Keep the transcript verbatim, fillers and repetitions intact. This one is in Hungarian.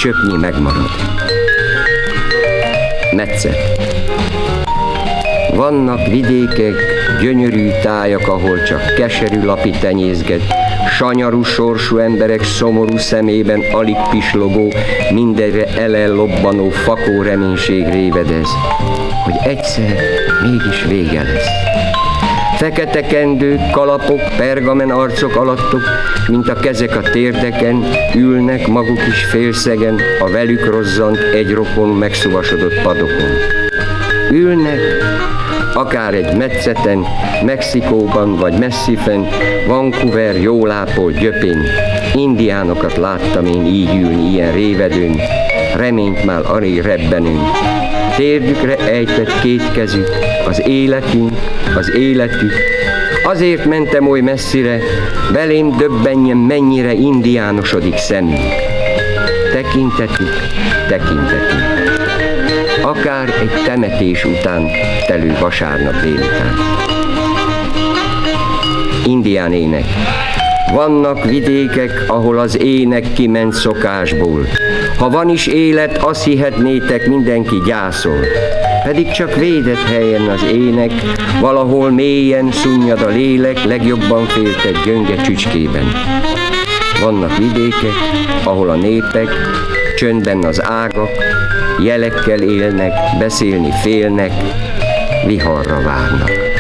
csöpnyi megmarad. Metszet. Vannak vidékek, gyönyörű tájak, ahol csak keserű lapi tenyészget, sanyarú sorsú emberek szomorú szemében alig pislogó, mindenre elellobbanó fakó reménység révedez, hogy egyszer mégis vége lesz. Fekete kendők, kalapok, pergamen arcok alattok, mint a kezek a térdeken, ülnek maguk is félszegen a velük rozzant egy rokon megszuvasodott padokon. Ülnek, akár egy metszeten, Mexikóban vagy messzifen, Vancouver jól ápolt gyöpén. Indiánokat láttam én így ülni ilyen révedőn, reményt már alig rebbenünk. Térdükre ejtett két kezük, az életünk, az életük. Azért mentem oly messzire, velém döbbenjen, mennyire indiánosodik szemünk. Tekintetük, tekintetük. Akár egy temetés után telő vasárnap délután. Indián ének. Vannak vidékek, ahol az ének kiment szokásból. Ha van is élet, azt hihetnétek, mindenki gyászol. Pedig csak védett helyen az ének, valahol mélyen szunnyad a lélek, legjobban féltett gyönge csücskében. Vannak vidékek, ahol a népek csöndben az ágak, jelekkel élnek, beszélni félnek, viharra várnak.